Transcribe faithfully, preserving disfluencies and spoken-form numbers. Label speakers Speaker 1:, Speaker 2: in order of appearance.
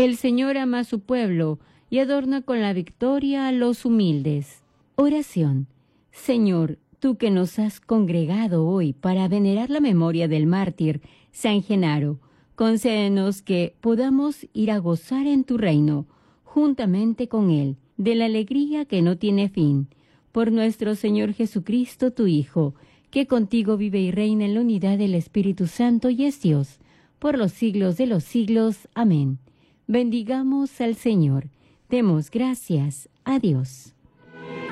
Speaker 1: El Señor ama a su pueblo y adorna con la victoria a los humildes. Oración. Señor, tú que nos has congregado hoy para venerar la memoria del mártir San Genaro, concédenos que podamos ir a gozar en tu reino, juntamente con él, de la alegría que no tiene fin. Por nuestro Señor Jesucristo, tu Hijo, que contigo vive y reina en la unidad del Espíritu Santo y es Dios, por los siglos de los siglos. Amén. Bendigamos al Señor. Demos gracias a Dios.